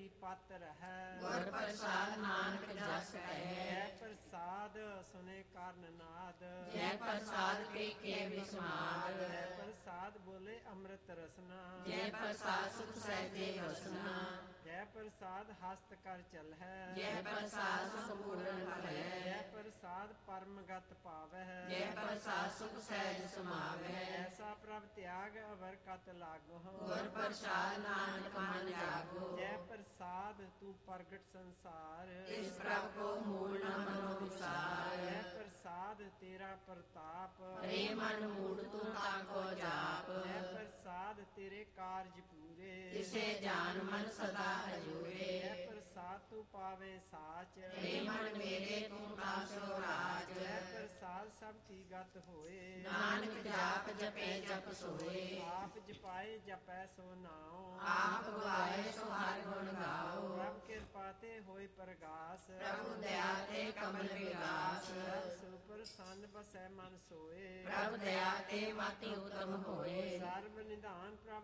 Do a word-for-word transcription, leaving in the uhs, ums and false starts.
ਕੀ ਪਤ ਰਹਿ। ਗੁਰ ਪ੍ਰਸਾਦ ਨਾਨਕ ਜਸ ਕਹੈ। ਜੈ ਪ੍ਰਸਾਦ ਸੁਨੇ ਕਰਨ ਨਾਦ। ਜੈ ਪ੍ਰਸਾਦ ਪੇਖੇ ਵਿਸਮਾਦ। ਜੈ ਪ੍ਰਸਾਦ ਬੋਲੇ ਅੰਮ੍ਰਿਤ ਰਸਨਾ। ਜੈ ਪ੍ਰਸਾਦ ਸੁਖ ਸਹਿਜੇ ਵਸਨਾ। ਜੈ ਪ੍ਰਸਾਦ ਹਸਤ ਕਰ ਚਲਹਿ। ਜੈ ਪ੍ਰਸਾਦ ਸੰਪੂਰਨ ਭਲੈ। ਜੈ ਪ੍ਰਸਾਦ ਪਰਮਗਤ ਪਾਵਹਿ। ਜੈ ਪ੍ਰਸਾਦ ਸੁਖ ਸਹਿਜ ਸਮਾਵੈ। ਐਸਾ ਪ੍ਰਭ ਤਿਆਗ ਅਵਰ ਕਤ ਲਾਗੋ। ਗੁਰ ਪ੍ਰਸਾਦ ਨਾਨਕ ਮਨ ਜਾਗੋ। ਜੈ ਪ੍ਰਸਾਦ ਤੂੰ ਪ੍ਰਗਟ ਸੰਸਾਰ। ਇਸ ਪ੍ਰਭ ਕੋ ਮੂਲ ਨ ਮਨੋ ਵਿਸਾਰ। ਜੈ ਪ੍ਰਸਾਦ ਤੇਰਾ ਪ੍ਰਤਾਪ। ਰੇ ਮਨ ਮੂੜ ਤੂੰ ਤਾਂ ਕੋ ਜਾਪ। ਜੈ ਪ੍ਰਸਾਦ ਤੇਰੇ ਕਾਰਜ ਪੂਰੇ। ਤਿਸੇ ਜਾਨ ਮਨ ਸਦਾ ਹਜੂਰੇ। ਜੈ ਪ੍ਰਸਾਦ ਤੂੰ ਪਾਵੇ ਸਾਚ। ਰੇ ਮਨ ਮੇਰੇ ਤੂੰ ਤਾਂ ਸੋ ਰਾਜ। ਜੈ ਪ੍ਰਸਾਦ ਸਭ ਕੀ ਗਤ ਹੋਏ। ਨਾਨਕ ਜਾਪ ਜਪੇ ਜਪ ਸੋਏ। ਆਪ ਜਪਾਏ ਜਪੈ ਸੋ ਨਾਉ। ਆਪ ਗਵਾਏ ਸੋ ਹਰਿ ਗੁਣ ਗਾਓ। ਪ੍ਰਭ ਕਿਰਪਾ ਤੇ ਹੋਏ ਪ੍ਰਗਾਸ। ਪ੍ਰਭੂ ਦਇਆ ਤੇ ਕਮਲ ਵਿਗਾਸ। ਪ੍ਰਭ ਸੁਪਰ ਸੰਨ ਬਸੈ ਮਨ ਸੋਏ। ਪ੍ਰਭ ਦਇਆ ਤੇ ਮਤਿ ਉਤਮ ਹੋਏ। ਸਰਬ ਨਿਧਾਨ ਪ੍ਰਭ